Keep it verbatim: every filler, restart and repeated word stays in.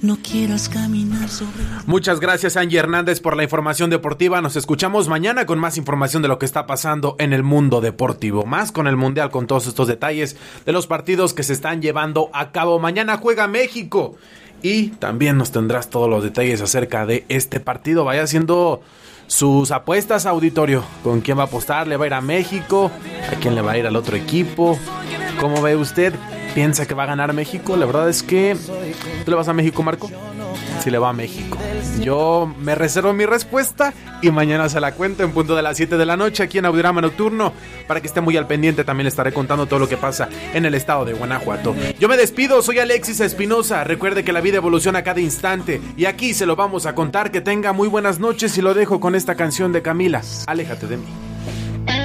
No quieras caminar sobre... Muchas gracias, Angie Hernández, por la información deportiva. Nos escuchamos mañana con más información de lo que está pasando en el mundo deportivo. Más con el Mundial, con todos estos detalles de los partidos que se están llevando a cabo. Mañana juega México y también nos tendrás todos los detalles acerca de este partido. Vaya haciendo sus apuestas, auditorio. ¿Con quién va a apostar? ¿Le va a ir a México? ¿A quién le va a ir al otro equipo? ¿Cómo ve usted? ¿Piensa que va a ganar México? La verdad es que... ¿Tú le vas a México, Marco? Sí, le va a México. Yo me reservo mi respuesta y mañana se la cuento en punto de las siete de la noche aquí en Audiorama Nocturno. Para que esté muy al pendiente, también le estaré contando todo lo que pasa en el estado de Guanajuato. Yo me despido, soy Alexis Espinosa. Recuerde que la vida evoluciona a cada instante y aquí se lo vamos a contar. Que tenga muy buenas noches y lo dejo con esta canción de Camila, Aléjate de mí.